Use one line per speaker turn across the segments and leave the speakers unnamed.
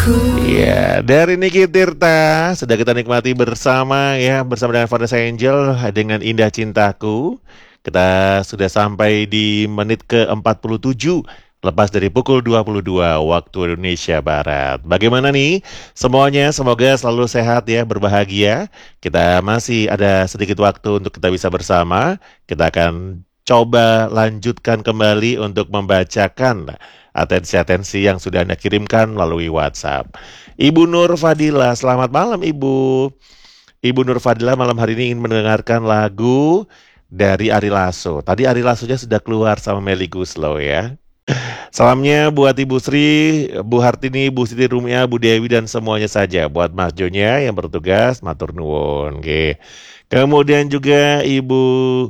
Ya, dari Niki Tirta sudah kita nikmati bersama ya, bersama dengan Vanessa Angel dengan Indah Cintaku. Kita sudah sampai di menit ke-47 lepas dari pukul 22 waktu Indonesia Barat. Bagaimana nih semuanya? Semoga selalu sehat ya, berbahagia. Kita masih ada sedikit waktu untuk kita bisa bersama. Kita akan coba lanjutkan kembali untuk membacakan atensi-atensi yang sudah Anda kirimkan melalui WhatsApp. Ibu Nur Fadila, selamat malam Ibu. Ibu Nur Fadila malam hari ini ingin mendengarkan lagu dari Ari Lasso. Tadi Ari Lassonya sudah keluar sama Melly Guslow ya. Salamnya buat Ibu Sri, Bu Hartini, Bu Siti Rumia, Bu Dewi dan semuanya saja. Buat Mas Jonya yang bertugas, matur nuwun. Oke. Kemudian juga Ibu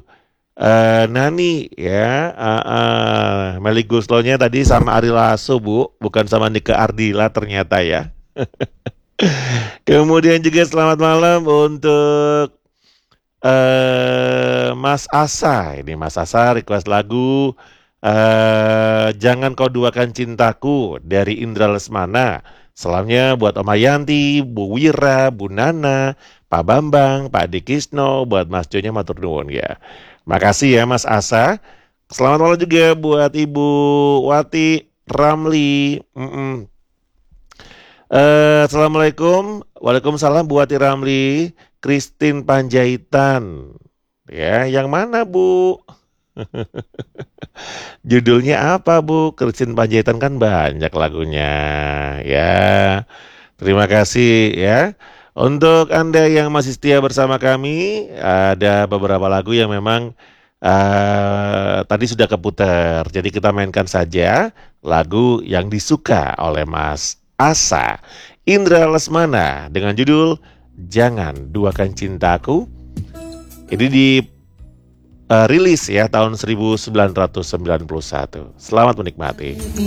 Nani ya, Melly Guslow-nya tadi sama Ari Lasso Bu, bukan sama Nika Ardila ternyata ya. Kemudian juga selamat malam untuk Mas Asa. Ini Mas Asa request lagu Jangan Kau Duakan Cintaku dari Indra Lesmana. Salamnya buat Om Yanti, Bu Wira, Bu Nana, Pak Bambang, Pak Dikisno, buat Mas Jonya matur nuwun ya. Makasih ya Mas Asa. Selamat malam juga buat Ibu Wati Ramli. Assalamualaikum. Waalaikumsalam Bu Wati Ramli. Christine Panjaitan. Ya, yang mana Bu? Judulnya apa Bu? Christine Panjaitan kan banyak lagunya. Ya, terima kasih ya. Untuk Anda yang masih setia bersama kami, ada beberapa lagu yang memang tadi sudah keputar. Jadi kita mainkan saja lagu yang disuka oleh Mas Asa. Indra Lesmana dengan judul Jangan Duakan Cintaku. Ini di rilis ya tahun 1991. Selamat menikmati.